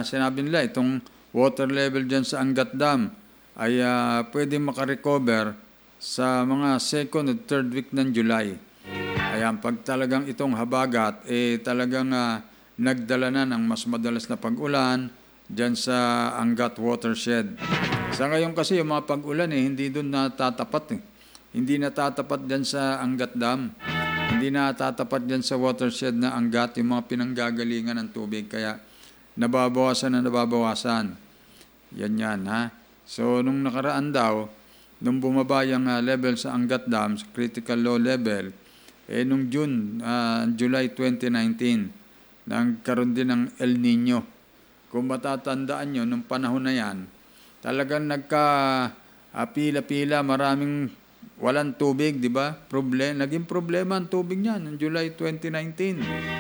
sinabi nila, itong water level dyan sa Angat Dam ay pwede makarecover sa mga second at third week ng July. Ayan, pag talagang itong habagat, talagang nagdala na ng mas madalas na pag-ulan dyan sa Angat watershed. Sa ngayon kasi yung mga pag-ulan hindi doon natatapat. Hindi natatapat dyan sa Angat Dam. Hindi natatapat dyan sa watershed na Angat, yung mga pinanggagalingan ng tubig. Kaya nababawasan na nababawasan. Yan ha. So nung nakaraan daw, nung bumaba yung level sa Angat Dam, sa critical low level, nung July 2019, nagkaroon din ng El Nino. Kung matatandaan nyo, nung panahon na yan, talagang pila-pila, maraming walang tubig, di ba? Naging problema ang tubig niyan noong July 2019.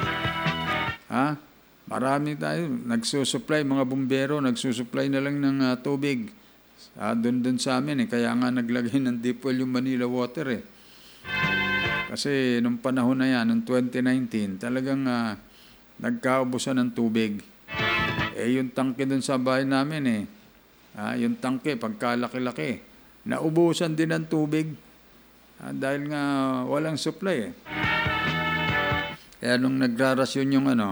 Marami tayo, nagsusupply, mga bumbero, nagsusupply na lang ng tubig. Doon sa amin kaya nga naglagay ng deep well yung Manila Water Kasi nung panahon na yan, noong 2019, talagang nagkaubusan ng tubig. Yung tangke doon sa bahay namin yung tangke, pagkalaki-laki, naubusan din ng tubig dahil nga walang supply Kaya nung nagrarasyon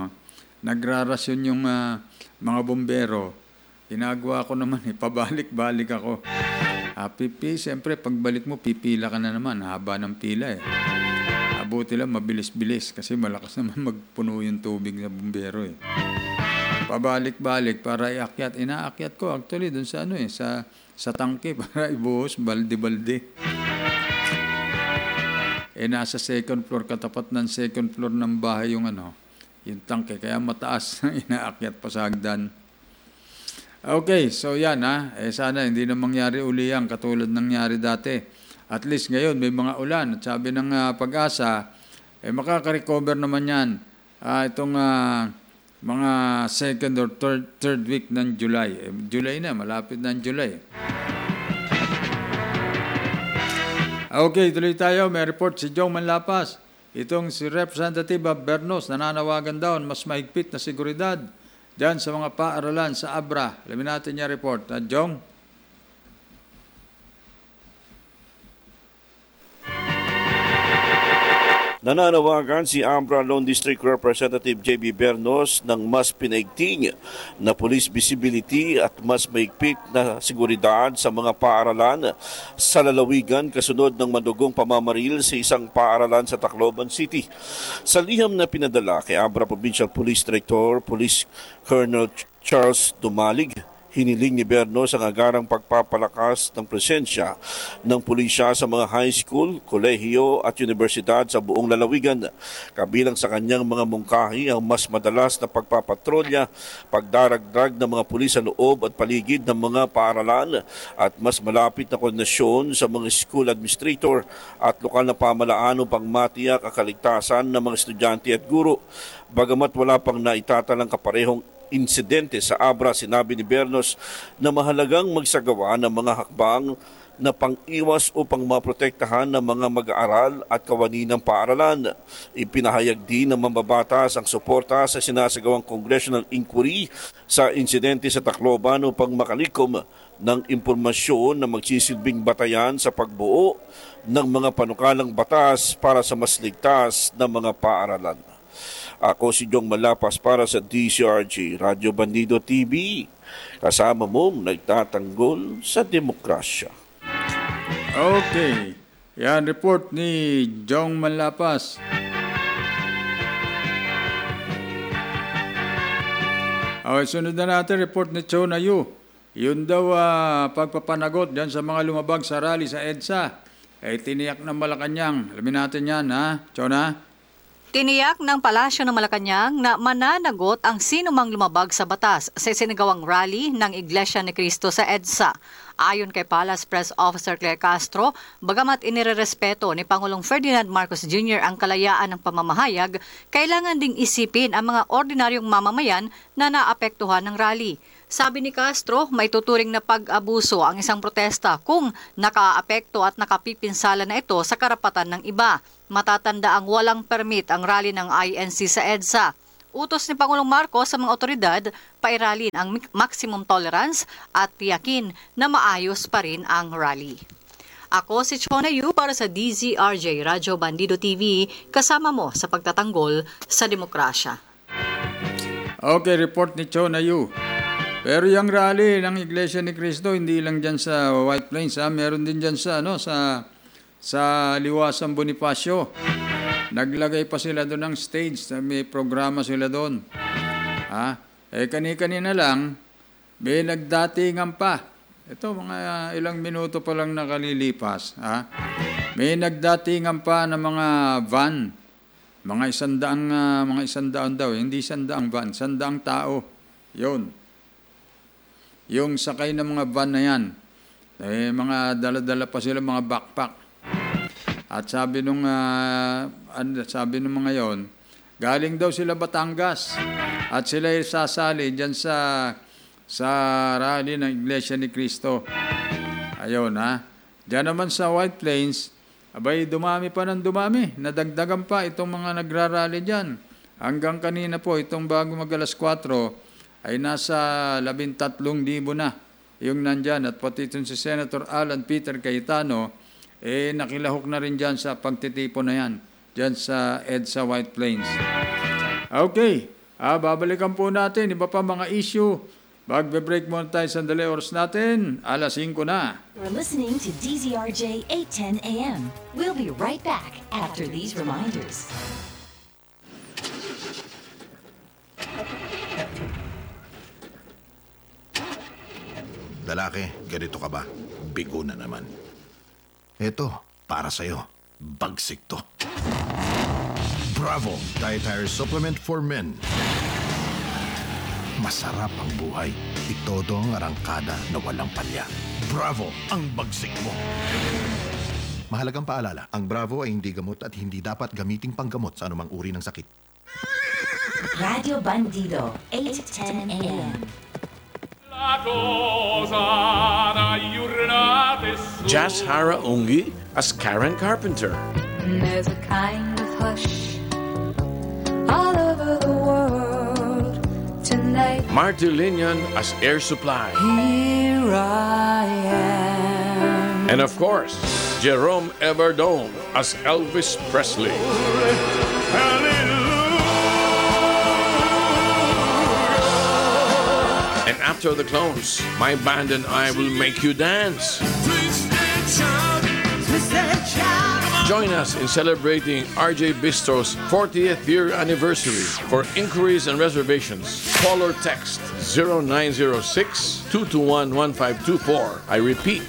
yung mga bumbero, ginagawa ko naman pabalik-balik ako. Siyempre pagbalik mo, pipila ka na naman, haba ng pila Abuti lang, mabilis-bilis kasi malakas naman magpuno yung tubig sa bumbero Pabalik-balik para iakyat. Inaakyat ko actually dun sa sa tangke para ibuhos balde-balde. Nasa second floor, katapat ng second floor ng bahay yung tangke, kaya mataas inaakyat pa sa hagdan. Okay, so yan sana hindi na mangyari uli yan katulad nangyari dati. At least ngayon may mga ulan at sabi ng Pag-asa, makaka-recover naman yan itong mga second or third week ng July. July na, malapit na ang July. Okay, tuloy tayo. May report si Jong Manlapas. Itong si Representative Bernos nananawagan daw mas mahigpit na seguridad diyan sa mga paaralan sa Abra. Alamin natin yung report. Jong? Nananawagan si Abra Lone District Representative J.B. Bernos ng mas pinaigting na police visibility at mas maigpit na seguridad sa mga paaralan sa lalawigan kasunod ng madugong pamamaril sa isang paaralan sa Tacloban City. Sa liham na pinadala kay Abra Provincial Police Director Police Colonel Charles Dumalig, hiniling ni Bernos ang agarang pagpapalakas ng presensya ng pulisya sa mga high school, kolehiyo at universidad sa buong lalawigan. Kabilang sa kanyang mga mungkahi ang mas madalas na pagpapatrolya, pagdaragdag ng mga pulis sa loob at paligid ng mga paaralan at mas malapit na koordinasyon sa mga school administrator at lokal na pamahalaan upang matiyak ang kaligtasan ng mga estudyante at guro. Bagamat wala pang naitatalang kaparehong insidente sa Abra, sinabi ni Bernos na mahalagang magsagawa ng mga hakbang na pang-iwas upang maprotektahan ng mga mag-aaral at kawani ng paaralan. Ipinahayag din ng mambabatas ang suporta sa sinasagawang congressional inquiry sa insidente sa Tacloban upang makalikom ng impormasyon na magsisilbing batayan sa pagbuo ng mga panukalang batas para sa mas ligtas na mga paaralan. Ako si Jong Malapas para sa DCRG Radio Bandido TV. Kasama mong nagtatanggol sa demokrasya. Okay. Yan report ni Jong Malapas. Okay, sunod na natin report ni Chona Yu. Yun daw pagpapanagot dyan sa mga lumabag sa rally sa EDSA. Tiniyak ng Malacanang. Alamin natin yan, Chona? Tiniyak ng Palasyo ng Malacanang na mananagot ang sinumang lumabag sa batas sa sinagawang rally ng Iglesia ni Cristo sa EDSA. Ayon kay Palace Press Officer Claire Castro, bagamat inirerespeto ni Pangulong Ferdinand Marcos Jr. ang kalayaan ng pamamahayag, kailangan ding isipin ang mga ordinaryong mamamayan na naapektuhan ng rally. Sabi ni Castro, may tuturing na pag-abuso ang isang protesta kung nakaapekto at nakapipinsala na ito sa karapatan ng iba. Matatanda ang walang permit ang rally ng INC sa EDSA. Utos ni Pangulong Marcos sa mga otoridad, pairalin ang maximum tolerance at tiyakin na maayos pa rin ang rally. Ako si Chona Yu para sa DZRJ Radyo Bandido TV, kasama mo sa pagtatanggol sa demokrasya. Okay, report ni Chona Yu. Pero yung rally ng Iglesia ni Cristo, hindi lang dyan sa White Plains, meron din dyan sa Liwasan Bonifacio. Naglagay pa sila doon ng stage, may programa sila doon. Kani-kanina lang, may nagdatingan pa. Ito, mga ilang minuto pa lang nakalilipas. May nagdatingan pa ng mga van. Mga isandaang daw. Hindi 100 van, 100 tao. Yun. Yung sakay ng mga van na yan, mga dala-dala pa sila, mga backpack. At sabi nung mga yon, galing daw sila Batangas at sila sasali diyan sa rally ng Iglesia ni Cristo. Ayun Diyan naman sa White Plains, abay dumami pa ng dumami. Nadagdagan pa itong mga nagrarally diyan. Hanggang kanina po itong bago mag-alas 4 ay nasa 13,000 na yung nandyan. At pati itong si Senator Alan Peter Cayetano, nakilahok na rin dyan sa pagtitipon na yan, dyan sa EDSA White Plains. Okay, babalikan po natin iba pa mga issue. Magbe-break muna tayo sandali, oras natin, 5:00 na. You're listening to DZRJ 810 AM. We'll be right back after these reminders. Lalaki, ganito ka ba? Bigo na naman. Eto, para sa'yo. Bagsik to. Bravo! Dietary Supplement for Men. Masarap ang buhay. Itodo ang arangkada na walang palya. Bravo! Ang bagsik mo. Mahalagang paalala, ang Bravo ay hindi gamot at hindi dapat gamiting panggamot sa anumang uri ng sakit. Radio Bandido, 810 AM. Jazz Hara Ungi as Karen Carpenter. There's a kind of hush all over the world tonight. Marty Linian as Air Supply. Here I am. And of course, Jerome Everdome as Elvis Presley. And after the close, my band and I will make you dance. Join us in celebrating RJ Bistro's 40th year anniversary. For inquiries and reservations, call or text 0906-221-1524. I repeat,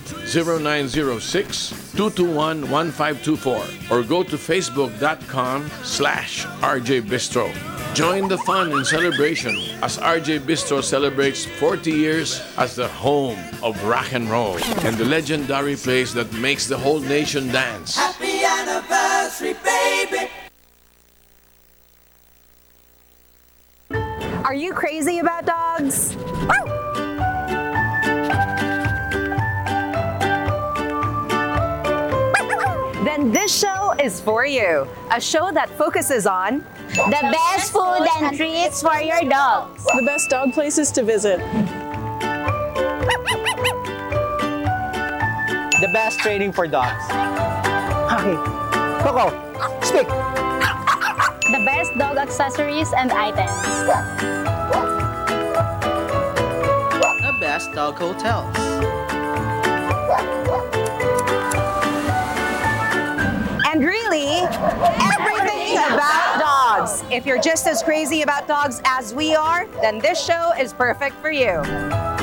0906-221-1524. Or go to facebook.com/RJ Bistro. Join the fun and celebration as RJ Bistro celebrates 40 years as the home of rock and roll and the legendary place that makes the whole nation dance. Happy anniversary, baby! Are you crazy about dogs? Then this show is for you. A show that focuses on the best food and treats for your dogs. The best dog places to visit. The best training for dogs. Okay. Coco, speak. The best dog accessories and items. The best dog hotels. And really, everything about dogs. If you're just as crazy about dogs as we are, then this show is perfect for you.